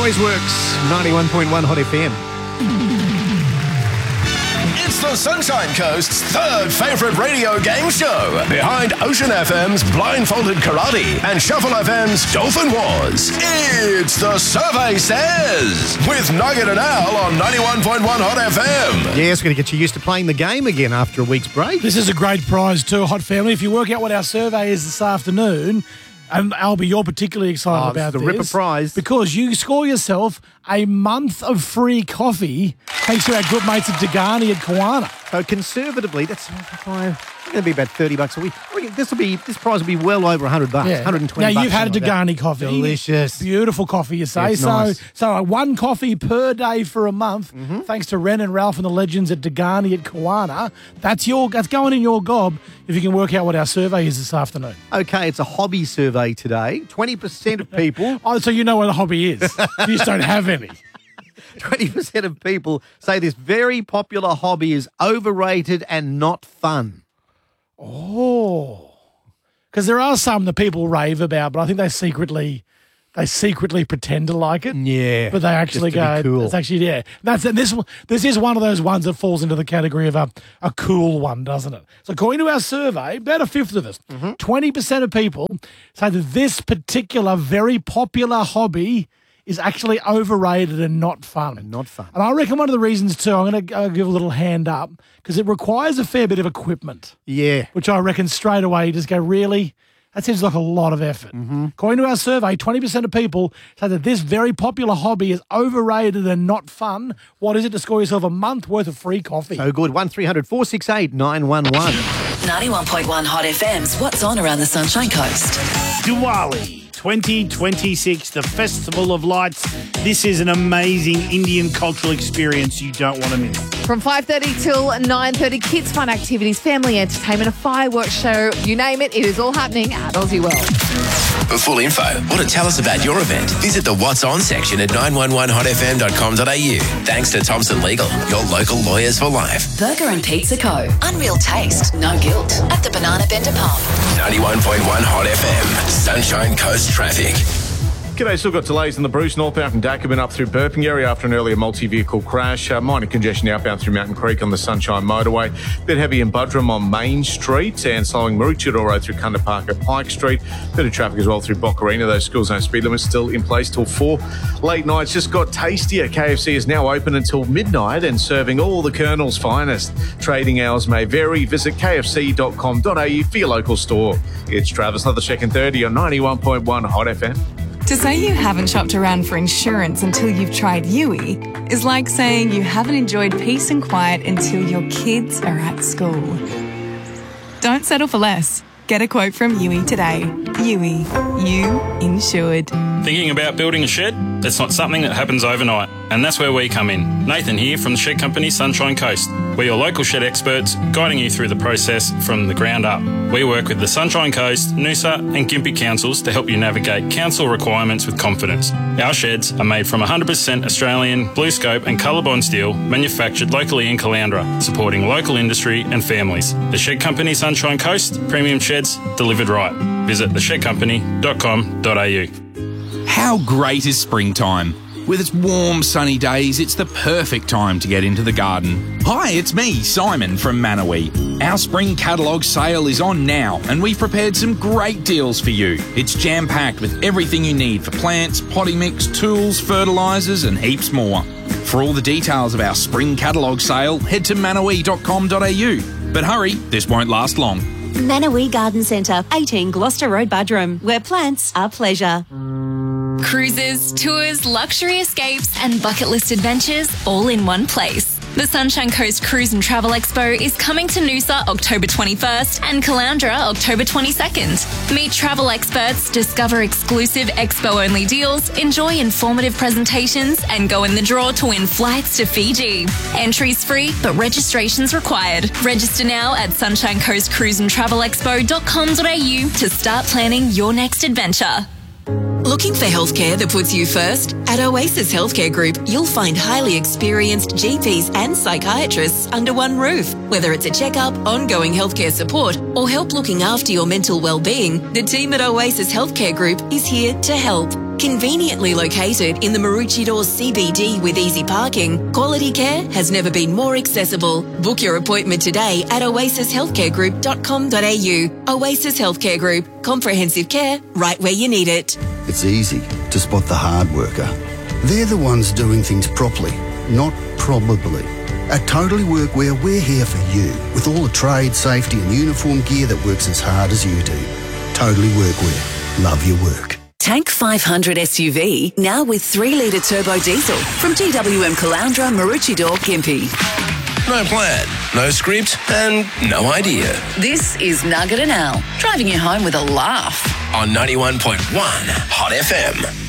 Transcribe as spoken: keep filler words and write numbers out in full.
always works. ninety-one point one Hot F M. It's the Sunshine Coast's third favourite radio game show, behind Ocean F M's Blindfolded Karate and Shuffle F M's Dolphin Wars. It's The Survey Says, with Nugget and Al on ninety-one point one Hot F M. Yes, we're going to get you used to playing the game again after a week's break. This is a great prize too, Hot Family. If you work out what our survey is this afternoon, and Albie, you're particularly excited Oh, about this this. is the Ripper prize. Because you score yourself a month of free coffee thanks to our good mates at Degani at Kawana. So conservatively, that's going to be about thirty bucks a week. I reckon this will be this prize will be well over one hundred bucks, one hundred twenty Now, bucks. you've had a something like Degani that. coffee. Delicious. Beautiful coffee, you say. It's so, nice. so uh, one coffee per day for a month, Mm-hmm. thanks to Ren and Ralph and the legends at Degani at Kawana. That's your that's going in your gob if you can work out what our survey is this afternoon. Okay, it's a hobby survey today. twenty percent of people, Oh, so you know what a hobby is. You just don't have any. twenty percent of people say this very popular hobby is overrated and not fun. Oh, because there are some that people rave about, but I think they secretly, they secretly pretend to like it. Yeah, but they actually just to go. be cool. It's actually yeah. That's and this. This is one of those ones that falls into the category of a a cool one, doesn't it? So according to our survey, about a fifth of us, twenty percent of people say that this particular very popular hobby is actually overrated and not fun. And not fun. And I reckon one of the reasons too, I'm going to give a little hand up, because it requires a fair bit of equipment. Yeah. Which I reckon straight away you just go, really? That seems like a lot of effort. Mm-hmm. According to our survey, twenty percent of people say that this very popular hobby is overrated and not fun. What is it to score yourself a month worth of free coffee? So good. one three hundred four six eight nine one one. ninety-one point one Hot F M's What's On Around the Sunshine Coast. Diwali twenty twenty-six, the Festival of Lights. This is an amazing Indian cultural experience you don't want to miss. From five thirty till nine thirty, kids' fun activities, family entertainment, a fireworks show, you name it, it is all happening at Aussie World. For full info or to tell us about your event, visit the What's On section at nine one one hot f m dot com dot a u. Thanks to Thompson Legal, your local lawyers for life. Burger and Pizza Co. Unreal taste, no guilt. At the Banana Bender Pub. ninety-one point one Hot F M, Sunshine Coast Traffic. G'day, still got delays in the Bruce northbound from Dacabin up through Burpengary after an earlier multi-vehicle crash. Uh, minor congestion outbound through Mountain Creek on the Sunshine Motorway. Bit heavy in Buderim on Main Street and slowing Maroochydore Road through Kunda Park at Pike Street. Bit of traffic as well through Boccarina. Those school zone speed limits still in place till four. Late nights just got tastier. K F C is now open until midnight and serving all the Colonel's finest. Trading hours may vary. Visit k f c dot com dot a u for your local store. It's Travis Leathercheck and thirty on ninety-one point one Hot F M. To say you haven't shopped around for insurance until you've tried Yui is like saying you haven't enjoyed peace and quiet until your kids are at school. Don't settle for less. Get a quote from Yui today. Yui, you insured. Thinking about building a shed? That's not something that happens overnight, and that's where we come in. Nathan here from the shed company Sunshine Coast. We're your local shed experts, guiding you through the process from the ground up. We work with the Sunshine Coast, Noosa and Gympie councils to help you navigate council requirements with confidence. Our sheds are made from one hundred percent Australian Blue Scope and Colorbond steel, manufactured locally in Caloundra, supporting local industry and families. The Shed Company Sunshine Coast, premium sheds delivered right. Visit the shed company dot com dot a u. How great is springtime? With its warm, sunny days, it's the perfect time to get into the garden. Hi, it's me, Simon from Manawee. Our spring catalogue sale is on now, and we've prepared some great deals for you. It's jam-packed with everything you need for plants, potting mix, tools, fertilisers, and heaps more. For all the details of our spring catalogue sale, head to manawee dot com dot a u. But hurry, this won't last long. Manawee Garden Centre, eighteen Gloucester Road, Buderim, where plants are pleasure. Cruises, tours, luxury escapes and bucket list adventures all in one place. The Sunshine Coast Cruise and Travel Expo is coming to Noosa October twenty-first and Caloundra October twenty-second. Meet travel experts, discover exclusive expo-only deals, enjoy informative presentations and go in the draw to win flights to Fiji. Entries free but registrations required. Register now at sunshine coast cruise and travel expo dot com dot a u to start planning your next adventure. Looking for healthcare that puts you first? At Oasis Healthcare Group, you'll find highly experienced G Ps and psychiatrists under one roof. Whether it's a checkup, ongoing healthcare support, or help looking after your mental well-being, the team at Oasis Healthcare Group is here to help. Conveniently located in the Maroochydore C B D with easy parking, quality care has never been more accessible. Book your appointment today at oasis healthcare group dot com dot a u. Oasis Healthcare Group. Comprehensive care right where you need it. It's easy to spot the hard worker. They're the ones doing things properly, not probably. At Totally Workwear, we're here for you with all the trade, safety and uniform gear that works as hard as you do. Totally Workwear. Love your work. Tank five hundred S U V, now with three litre turbo diesel from G W M Caloundra, Maroochydore, Gympie. No plan, no script, and no idea. This is Nugget and Al, driving you home with a laugh. On ninety-one point one Hot F M.